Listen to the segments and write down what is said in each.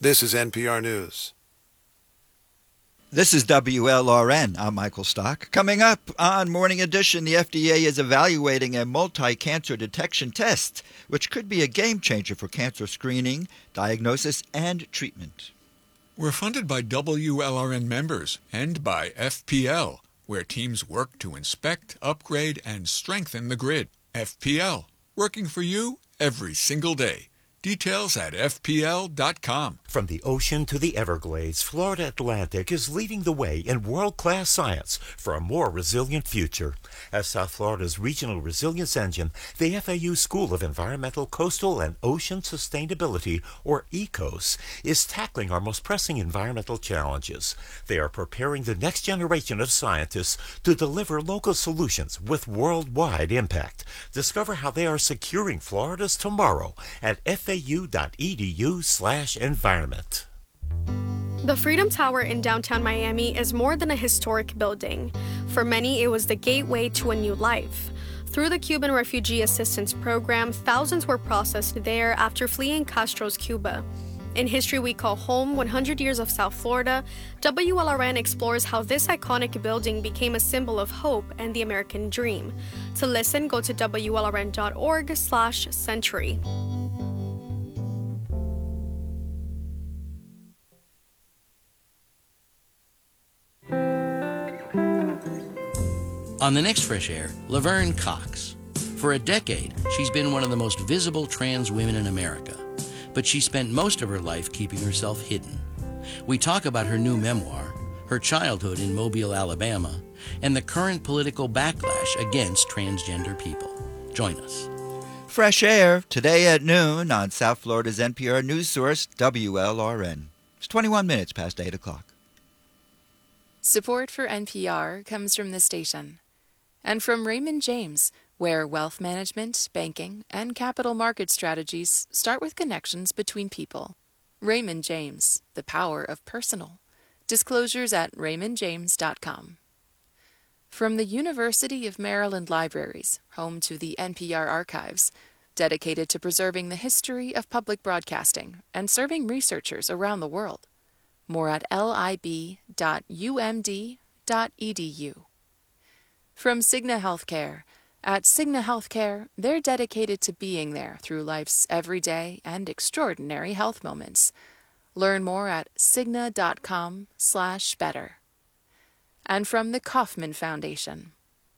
This is NPR News. This is WLRN. I'm Michael Stock. Coming up on Morning Edition, the FDA is evaluating a multi-cancer detection test, which could be a game changer for cancer screening, diagnosis, and treatment. We're funded by WLRN members and by FPL, where teams work to inspect, upgrade, and strengthen the grid. FPL, working for you every single day. Details at FPL.com. From the ocean to the Everglades, Florida Atlantic is leading the way in world-class science for a more resilient future. As South Florida's regional resilience engine, the FAU School of Environmental, Coastal, and Ocean Sustainability, or ECOS, is tackling our most pressing environmental challenges. They are preparing the next generation of scientists to deliver local solutions with worldwide impact. Discover how they are securing Florida's tomorrow at fau.edu/environment. The Freedom Tower in downtown Miami is more than a historic building. For many, it was the gateway to a new life. Through the Cuban Refugee Assistance Program, thousands were processed there after fleeing Castro's Cuba. In History We Call Home, 100 Years of South Florida, WLRN explores how this iconic building became a symbol of hope and the American dream. To listen, go to WLRN.org/century. On the next Fresh Air, Laverne Cox. For a decade, she's been one of the most visible trans women in America, but she spent most of her life keeping herself hidden. We talk about her new memoir, her childhood in Mobile, Alabama, and the current political backlash against transgender people. Join us. Fresh Air, today at noon on South Florida's NPR news source, WLRN. It's 21 minutes past 8 o'clock. Support for NPR comes from the station and from Raymond James, where wealth management, banking, and capital market strategies start with connections between people. Raymond James, the power of personal. Disclosures at raymondjames.com. From the University of Maryland Libraries, home to the NPR archives, dedicated to preserving the history of public broadcasting and serving researchers around the world. More at lib.umd.edu. From Cigna Healthcare. At Cigna Healthcare, they're dedicated to being there through life's everyday and extraordinary health moments. Learn more at cigna.com/better. And from the Kauffman Foundation.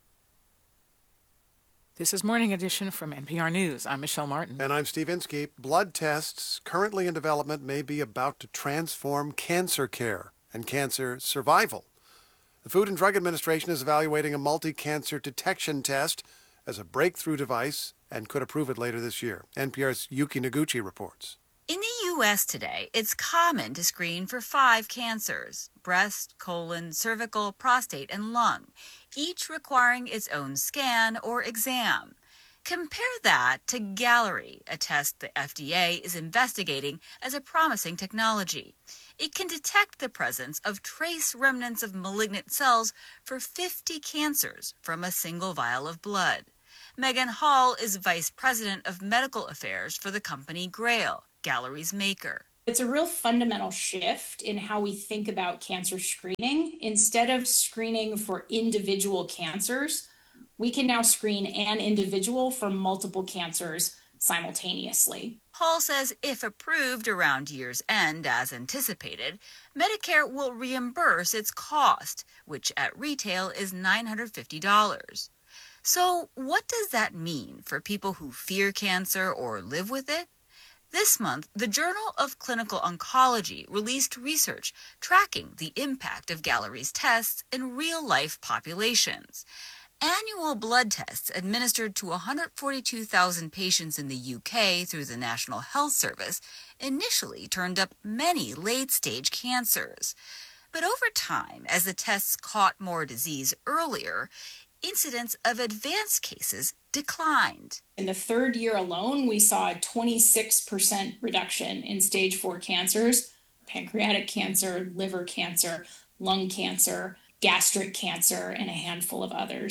This is Morning Edition from NPR News. I'm Michelle Martin. And I'm Steve Inskeep. Blood tests currently in development may be about to transform cancer care and cancer survival. The Food and Drug Administration is evaluating a multi-cancer detection test as a breakthrough device and could approve it later this year. NPR's Yuki Noguchi reports. In the U.S. today, it's common to screen for 5 cancers: breast, colon, cervical, prostate, and lung, each requiring its own scan or exam. Compare that to Galleri, a test the FDA is investigating as a promising technology. It can detect the presence of trace remnants of malignant cells for 50 cancers from a single vial of blood. Megan Hall is Vice President of Medical Affairs for the company Grail, Galleri's maker. It's a real fundamental shift in how we think about cancer screening. Instead of screening for individual cancers, we can now screen an individual for multiple cancers simultaneously. Hall says if approved around year's end as anticipated, Medicare will reimburse its cost, which at retail is $950. So what does that mean for people who fear cancer or live with it? This month, the Journal of Clinical Oncology released research tracking the impact of Galleri's tests in real-life populations. Annual blood tests administered to 142,000 patients in the UK through the National Health Service initially turned up many late-stage cancers. But over time, as the tests caught more disease earlier, incidence of advanced cases declined. In the third year alone, we saw a 26% reduction in stage 4 cancers: pancreatic cancer, liver cancer, lung cancer, gastric cancer, and a handful of others.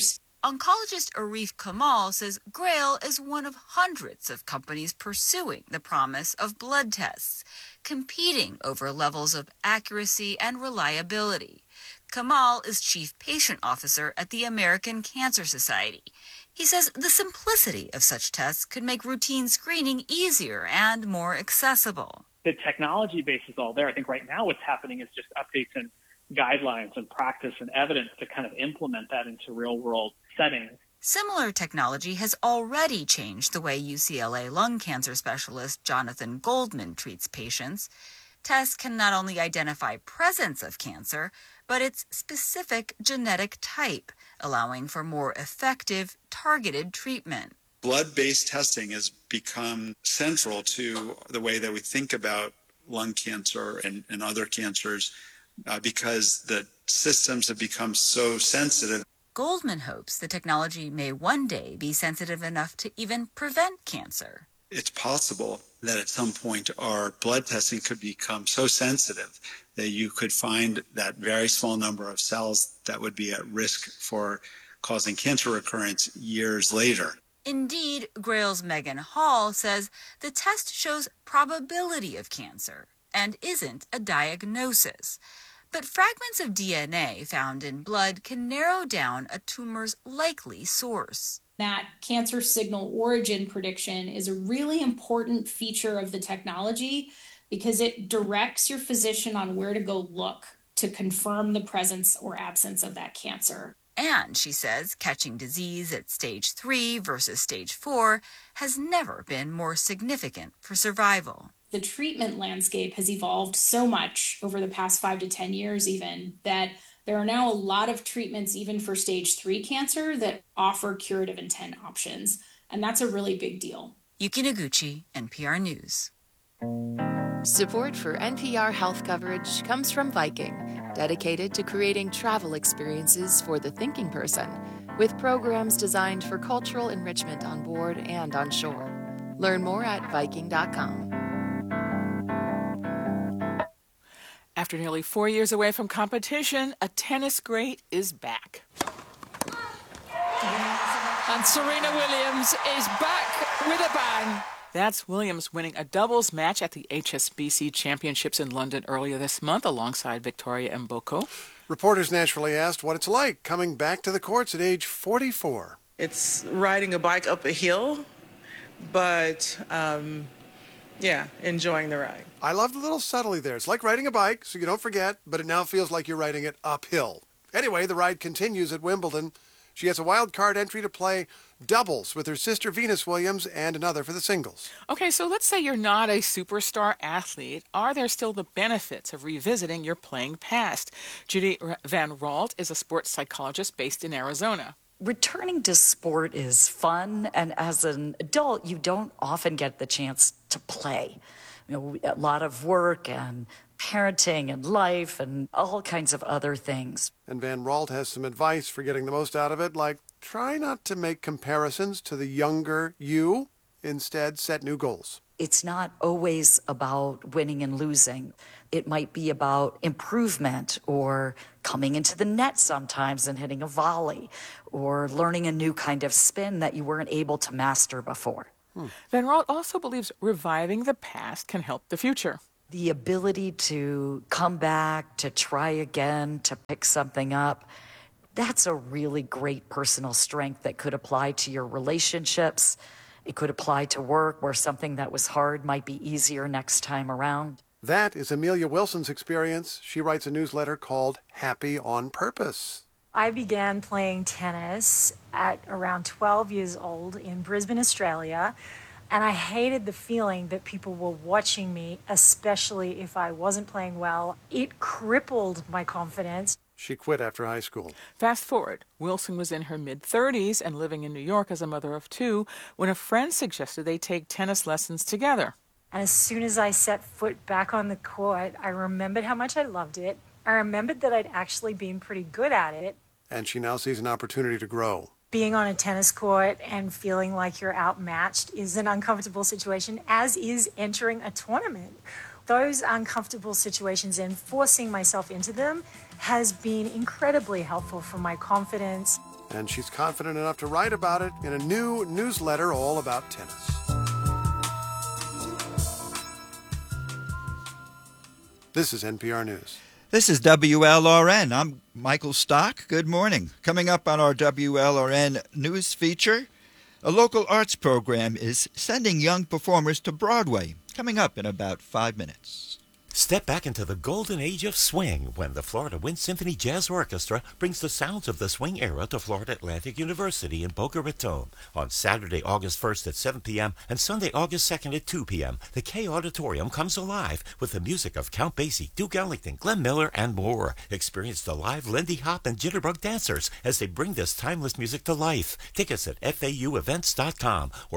Oncologist Arif Kamal says GRAIL is one of hundreds of companies pursuing the promise of blood tests, competing over levels of accuracy and reliability. Kamal is Chief Patient Officer at the American Cancer Society. He says the simplicity of such tests could make routine screening easier and more accessible. The technology base is all there. I think right now what's happening is just updates and guidelines and practice and evidence to kind of implement that into real-world settings. Similar technology has already changed the way UCLA lung cancer specialist Jonathan Goldman treats patients. Tests can not only identify presence of cancer, but its specific genetic type, allowing for more effective, targeted treatment. Blood-based testing has become central to the way that we think about lung cancer and other cancers because the systems have become so sensitive. Goldman hopes the technology may one day be sensitive enough to even prevent cancer. It's possible that at some point our blood testing could become so sensitive that you could find that very small number of cells that would be at risk for causing cancer recurrence years later. Indeed, GRAIL's Megan Hall says the test shows probability of cancer and isn't a diagnosis. But fragments of DNA found in blood can narrow down a tumor's likely source. That cancer signal origin prediction is a really important feature of the technology because it directs your physician on where to go look to confirm the presence or absence of that cancer. And, she says, catching disease at stage 3 versus stage 4 has never been more significant for survival. The treatment landscape has evolved so much over the past 5 to 10 years even that there are now a lot of treatments even for stage 3 cancer that offer curative intent options. And that's a really big deal. Yuki Noguchi, NPR News. Support for NPR health coverage comes from Viking, dedicated to creating travel experiences for the thinking person, with programs designed for cultural enrichment on board and on shore. Learn more at Viking.com. After nearly 4 years away from competition, a tennis great is back. And Serena Williams is back with a bang. That's Williams winning a doubles match at the HSBC Championships in London earlier this month alongside Victoria Mboko. Reporters naturally asked what it's like coming back to the courts at age 44. It's riding a bike up a hill, but enjoying the ride. I love the little subtlety there. It's like riding a bike, so you don't forget, but it now feels like you're riding it uphill. Anyway, the ride continues at Wimbledon. She has a wild card entry to play doubles with her sister Venus Williams and another for the singles. Okay, so let's say you're not a superstar athlete. Are there still the benefits of revisiting your playing past? Judy Van Ralt is a sports psychologist based in Arizona. Returning to sport is fun, and as an adult, you don't often get the chance to play. A lot of work and parenting and life and all kinds of other things. And Van Ralt has some advice for getting the most out of it, like try not to make comparisons to the younger you. Instead, set new goals. It's not always about winning and losing. It might be about improvement or coming into the net sometimes and hitting a volley or learning a new kind of spin that you weren't able to master before. Van Ralt also believes reviving the past can help the future. The ability to come back, to try again, to pick something up, that's a really great personal strength that could apply to your relationships. It could apply to work where something that was hard might be easier next time around. That is Amelia Wilson's experience. She writes a newsletter called Happy on Purpose. I began playing tennis at around 12 years old in Brisbane, Australia, and I hated the feeling that people were watching me, especially if I wasn't playing well. It crippled my confidence. She quit after high school. Fast forward, Wilson was in her mid-30s and living in New York as a mother of 2 when a friend suggested they take tennis lessons together. And as soon as I set foot back on the court, I remembered how much I loved it. I remembered that I'd actually been pretty good at it. And she now sees an opportunity to grow. Being on a tennis court and feeling like you're outmatched is an uncomfortable situation, as is entering a tournament. Those uncomfortable situations and forcing myself into them has been incredibly helpful for my confidence. and she's confident enough to write about it in a new newsletter all about tennis. This is NPR News. This is WLRN. I'm Michael Stock. Good morning. Coming up on our WLRN news feature, a local arts program is sending young performers to Broadway. Coming up in about 5 minutes. Step back into the golden age of swing when the Florida Wind Symphony Jazz Orchestra brings the sounds of the swing era to Florida Atlantic University in Boca Raton on Saturday, August 1st at 7 p.m. and Sunday, August 2nd at 2 p.m. The K Auditorium comes alive with the music of Count Basie, Duke Ellington, Glenn Miller, and more. Experience the live Lindy Hop and Jitterbug dancers as they bring this timeless music to life. Tickets at FAUevents.com or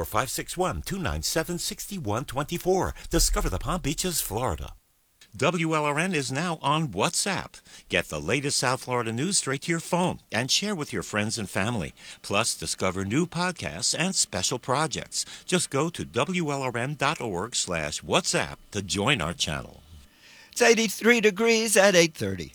561-297-6124. Discover the Palm Beaches, Florida. WLRN is now on WhatsApp. Get the latest South Florida news straight to your phone and share with your friends and family. Plus, discover new podcasts and special projects. Just go to WLRN.org/WhatsApp to join our channel. It's 83 degrees at 8:30.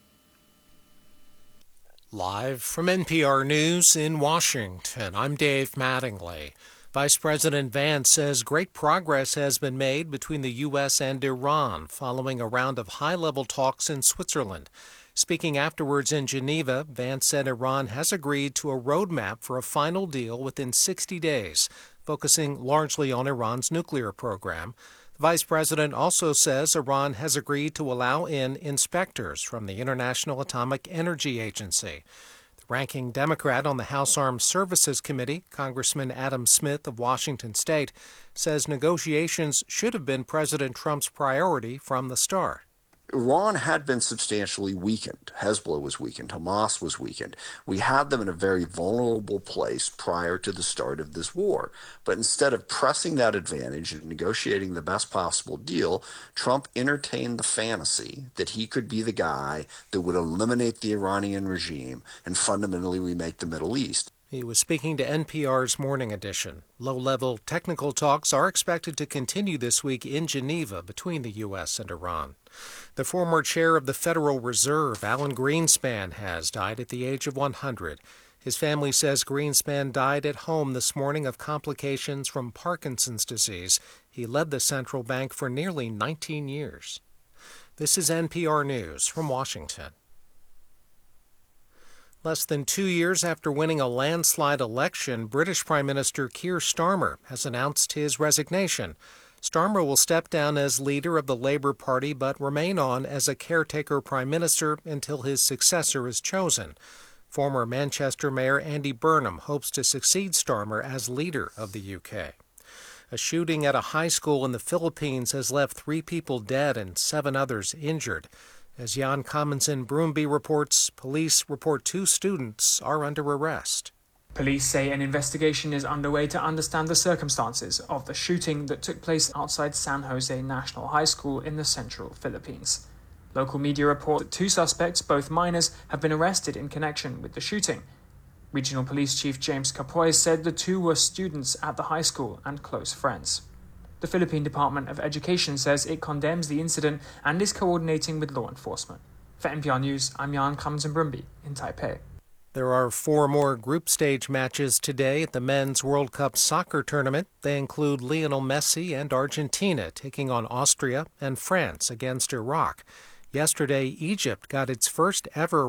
Live from NPR News in Washington, I'm Dave Mattingly. Vice President Vance says great progress has been made between the U.S. and Iran following a round of high-level talks in Switzerland. Speaking afterwards in Geneva, Vance said Iran has agreed to a roadmap for a final deal within 60 days, focusing largely on Iran's nuclear program. The Vice President also says Iran has agreed to allow in inspectors from the International Atomic Energy Agency. Ranking Democrat on the House Armed Services Committee, Congressman Adam Smith of Washington State, says negotiations should have been President Trump's priority from the start. Iran had been substantially weakened. Hezbollah was weakened. Hamas was weakened. We had them in a very vulnerable place prior to the start of this war. But instead of pressing that advantage and negotiating the best possible deal, Trump entertained the fantasy that he could be the guy that would eliminate the Iranian regime and fundamentally remake the Middle East. He was speaking to NPR's Morning Edition. Low-level technical talks are expected to continue this week in Geneva between the U.S. and Iran. The former chair of the Federal Reserve, Alan Greenspan, has died at the age of 100. His family says Greenspan died at home this morning of complications from Parkinson's disease. He led the central bank for nearly 19 years. This is NPR News from Washington. Less than 2 years after winning a landslide election, British Prime Minister Keir Starmer has announced his resignation. Starmer will step down as leader of the Labour Party but remain on as a caretaker prime minister until his successor is chosen. Former Manchester Mayor Andy Burnham hopes to succeed Starmer as leader of the UK. A shooting at a high school in the Philippines has left 3 people dead and 7 others injured. As Jan Commons in Broomby reports, police report 2 students are under arrest. Police say an investigation is underway to understand the circumstances of the shooting that took place outside San Jose National High School in the central Philippines. Local media report that 2 suspects, both minors, have been arrested in connection with the shooting. Regional Police Chief James Capoy said the 2 were students at the high school and close friends. The Philippine Department of Education says it condemns the incident and is coordinating with law enforcement. For NPR News, I'm Jan Commons in Broomby in Taipei. There are 4 more group stage matches today at the Men's World Cup soccer tournament. They include Lionel Messi and Argentina taking on Austria and France against Iraq. Yesterday, Egypt got its first ever